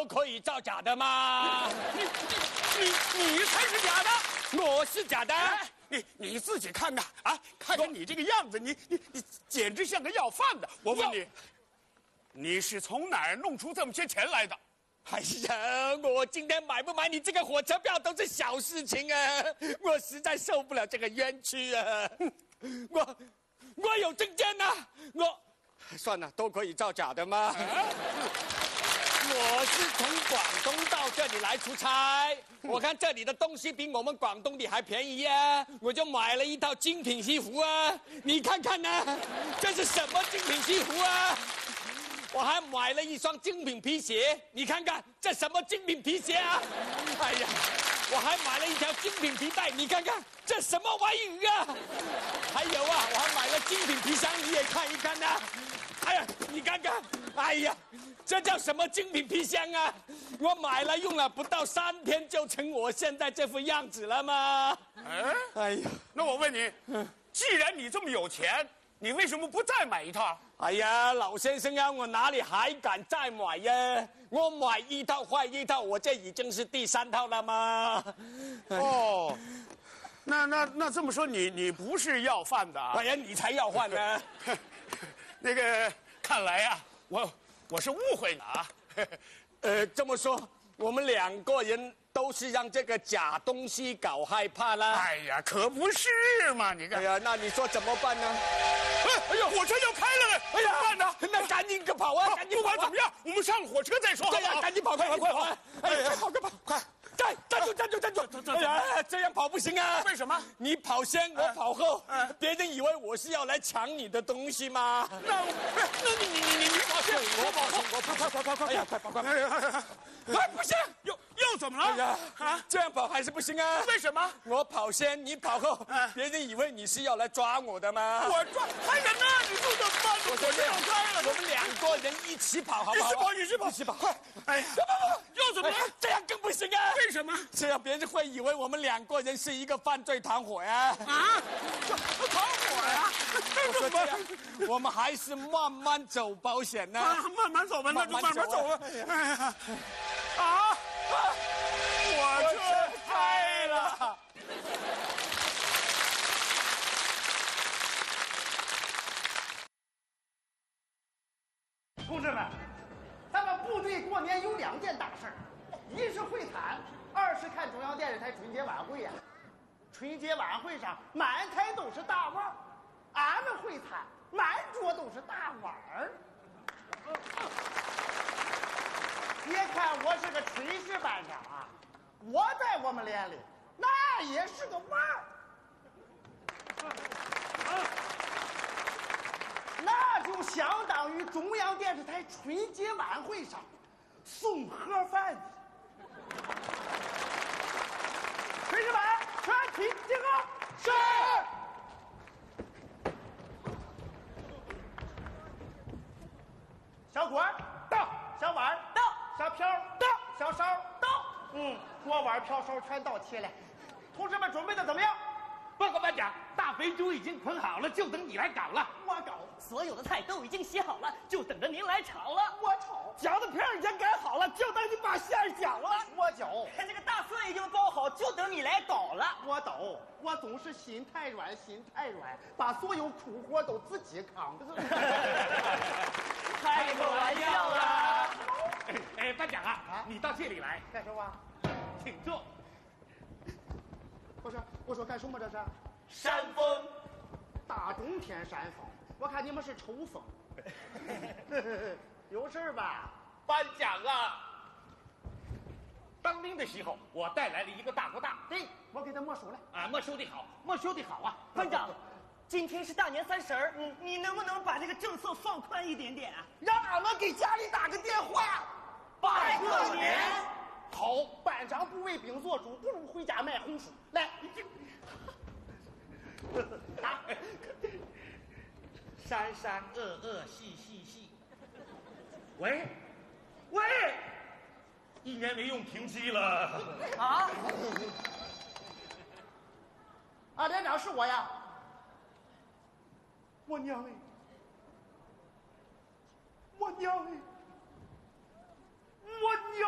可以造假的吗？ 你才是假的， 我是假的。 你自己看看啊，看看你这个样子，你简直像个要饭的。我问你，你是从哪儿弄出这么些钱来的？ 哎呀，我今天买不买你这个火车票都是小事情啊！我实在受不了这个冤屈啊！我有证件呐、算了，都可以造假的吗？我是从广东到这里来出差，我看这里的东西比我们广东的还便宜啊，我就买了一套精品西服啊，你看看呢、这是什么精品西服啊？我还买了一双精品皮鞋，你看看这什么精品皮鞋啊？哎呀，我还买了一条精品皮带，你看看这什么玩意儿啊？还有啊，我还买了精品皮箱，你也看一看呐、哎呀，你看看，哎呀，这叫什么精品皮箱啊？我买了用了不到3天就成我现在这副样子了吗？哎呀， 那我问你，既然你这么有钱，你为什么不再买一套？ 哎呀，老先生啊，我哪里还敢再买呀？我买一套坏一套，我这已经是第3套了吗？ 哦，那这么说你不是要饭的啊？ 哎呀，你才要饭呢！ 那个，看来呀、我是误会了啊。 这么说，我们2个人都是让这个假东西搞害怕啦。 哎呀，可不是嘛！你看， 哎呀，那你说怎么办呢？ 哎呀，火车要开了嘞！ 哎呀， 怎么办呢？ 那赶紧跑啊！赶紧跑啊！ 不管怎么样，我们上火车再说，好对呀， 不好？ 赶紧跑，快跑！哎呀，快跑！快！站住！哎呀，这样跑不行啊！ 为什么？ 你跑先，我跑后，别人以为我是要来抢你的东西吗？ 那你跑先，我跑后， 快！哎呀，快跑！ 哎，不行，又怎么了？ 哎呀，这样跑还是不行啊！ 为什么？ 我跑先，你跑后，别人以为你是要来抓我的吗？ 我抓还人呢？你说怎么办？火车要开了， 我们2个人一起跑，好不好？ 一起跑！快！哎呀，又怎么了？ 这样更不行啊！ 为什么？ 这样别人会以为我们2个人是一个犯罪团伙呀！ 啊，团伙呀！ 我说这样，我们还是慢慢走保险呢。 慢慢走吧，那就慢慢走吧。哎呀，火车开了。 同志们，咱们部队过年有2件大事儿，一是会餐，2是看中央电视台春节晚会呀。春节晚会上满台都是大腕儿，俺们会餐满桌都是大碗儿。别看我是个炊事班长啊，我在我们连里那也是个腕儿。那就相当于中央电视台春节晚会上送盒饭的。炊事班全体集合。是。小锅到，小碗到，小瓢到，小勺到。锅碗瓢勺全到齐了。同志们准备的怎么样？ 报告班长，大肥猪已经捆好了，就等你来搞了。 我搞， 所有的菜都已经洗好了，就等着您来炒了。 我炒， 饺子皮已经擀好了，就等你把馅儿搅了。 我搅， 这个大蒜已经包好，就等你来捣了。 我捣，我总是心太软，把所有苦活都自己扛。 开个玩笑啦！ 哎，班长啊，你到这里来干什么？ 请坐。 我说干什么这是？ 扇风， 大冬天扇风，我看你们是抽风。有事吧？ 班长啊，当兵的时候我带来了一个大哥大， 对，我给他没收了。 啊，没收的好，没收的好啊。 班长，今天是大年30，你能不能把这个政策放宽一点点啊？ 让俺们给家里打个电话， 拜个年。 好，班长不为兵做主，不如回家卖红薯。来， 打。山山恶恶细细细。喂，1年没用停机了。 啊？ 啊，连长是我呀。我娘哎！